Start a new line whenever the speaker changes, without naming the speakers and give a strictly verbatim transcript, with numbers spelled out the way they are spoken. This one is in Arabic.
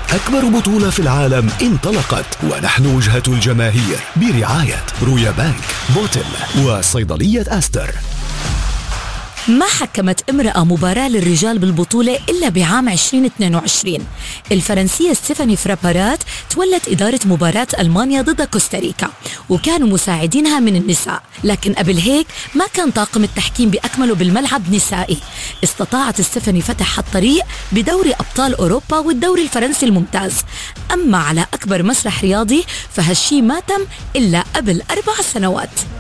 أكبر بطولة في العالم انطلقت، ونحن وجهة الجماهير برعاية رويا بانك، بوتل، وصيدلية أستر.
ما حكمت امرأة مباراة للرجال بالبطولة إلا بعام عشرين اثنين وعشرين. الفرنسية ستيفاني فرابارات تولت إدارة مباراة ألمانيا ضد كوستاريكا، وكانوا مساعدينها من النساء، لكن قبل هيك ما كان طاقم التحكيم بأكمله بالملعب نسائي. استطاعت ستيفاني فتح الطريق بدوري أبطال أوروبا والدوري الفرنسي الممتاز. أما على أكبر مسرح رياضي فهالشي ما تم إلا قبل أربع سنوات.